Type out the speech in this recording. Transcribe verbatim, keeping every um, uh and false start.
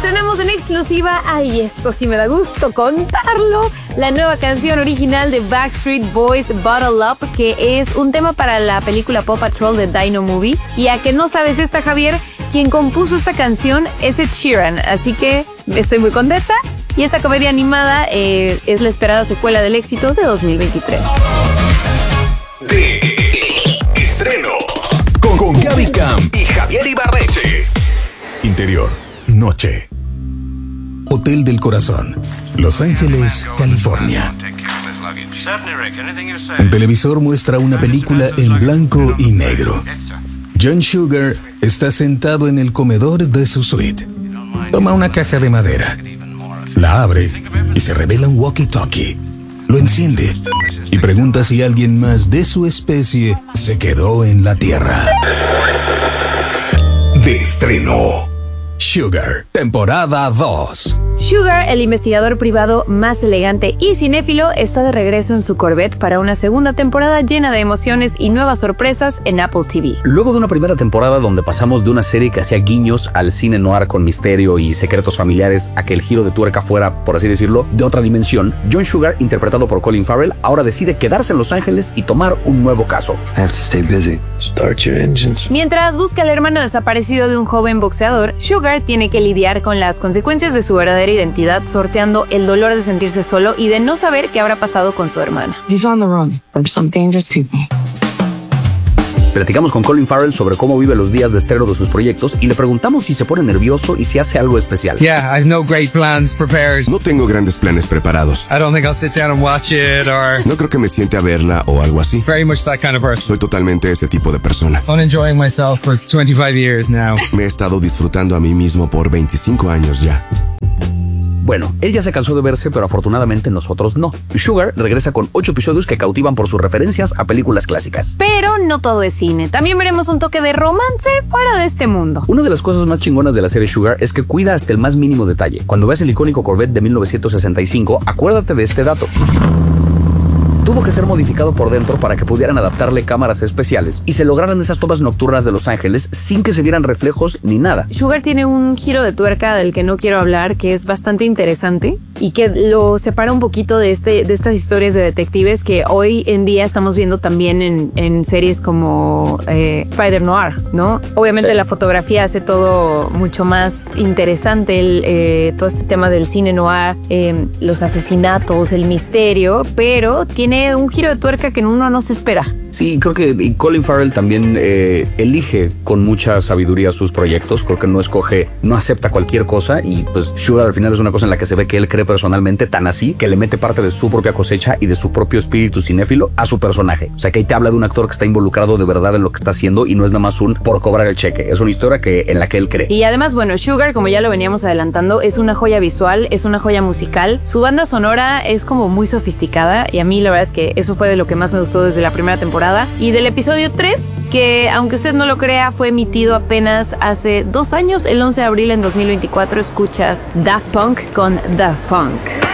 Estrenamos en exclusiva, ay, esto sí me da gusto contarlo, la nueva canción original de Backstreet Boys, Bottle Up, que es un tema para la película Paw Patrol de Dino Movie. Y a que no sabes esta, Javier, quien compuso esta canción es Ed Sheeran, así que estoy muy contenta. Y esta comedia animada eh, es la esperada secuela del éxito de dos mil veintitrés. De estreno con, con Gaby Camp y Javier Ibarreche. Interior, noche. Hotel del Corazón, Los Ángeles, California. Un televisor muestra una película en blanco y negro. John Sugar está sentado en el comedor de su suite. Toma una caja de madera, la abre y se revela un walkie-talkie. Lo enciende y pregunta si alguien más de su especie se quedó en la Tierra. De estreno, Sugar, temporada dos. Sugar, el investigador privado más elegante y cinéfilo, está de regreso en su Corvette para una segunda temporada llena de emociones y nuevas sorpresas en Apple T V. Luego de una primera temporada donde pasamos de una serie que hacía guiños al cine noir con misterio y secretos familiares a que el giro de tuerca fuera, por así decirlo, de otra dimensión, John Sugar, interpretado por Colin Farrell, ahora decide quedarse en Los Ángeles y tomar un nuevo caso. I have to stay busy. Start your engines. Mientras busca al hermano desaparecido de un joven boxeador, Sugar tiene que lidiar con las consecuencias de su verdadera identidad, sorteando el dolor de sentirse solo y de no saber qué habrá pasado con su hermana. He's on the run from some dangerous people. Platicamos con Colin Farrell sobre cómo vive los días de estreno de sus proyectos y le preguntamos si se pone nervioso y si hace algo especial. Yeah, I have no great plans prepared. No tengo grandes planes preparados. I don't think I'll sit down and watch it or... No creo que me siente a verla o algo así. Very much that kind of person. Soy totalmente ese tipo de persona. I'm enjoying myself for twenty-five years now. Me he estado disfrutando a mí mismo por veinticinco años ya. Bueno, él ya se cansó de verse, pero afortunadamente nosotros no. Sugar regresa con ocho episodios que cautivan por sus referencias a películas clásicas. Pero no todo es cine. También veremos un toque de romance fuera de este mundo. Una de las cosas más chingonas de la serie Sugar es que cuida hasta el más mínimo detalle. Cuando veas el icónico Corvette de mil novecientos sesenta y cinco, acuérdate de este dato. Tuvo que ser modificado por dentro para que pudieran adaptarle cámaras especiales y se lograran esas tomas nocturnas de Los Ángeles sin que se vieran reflejos ni nada. Sugar tiene un giro de tuerca del que no quiero hablar, que es bastante interesante y que lo separa un poquito de, este, de estas historias de detectives que hoy en día estamos viendo también en, en series como eh, Spider Noir, ¿no? Obviamente sí. La fotografía hace todo mucho más interesante, el, eh, todo este tema del cine noir, eh, los asesinatos, el misterio, pero tiene un giro de tuerca que uno no se espera. Sí, creo que y Colin Farrell también eh, elige con mucha sabiduría sus proyectos. Creo que no escoge, no acepta cualquier cosa y pues Sugar al final es una cosa en la que se ve que él cree personalmente tan así que le mete parte de su propia cosecha y de su propio espíritu cinéfilo a su personaje. O sea que ahí te habla de un actor que está involucrado de verdad en lo que está haciendo y no es nada más un por cobrar el cheque. Es una historia que, en la que él cree. Y además, bueno, Sugar, como ya lo veníamos adelantando, es una joya visual, es una joya musical. Su banda sonora es como muy sofisticada y a mí la verdad es que eso fue de lo que más me gustó desde la primera temporada. Y del episodio tres, que aunque usted no lo crea, fue emitido apenas hace dos años, el once de abril en dos mil veinticuatro, escuchas Daft Punk con Daft Punk.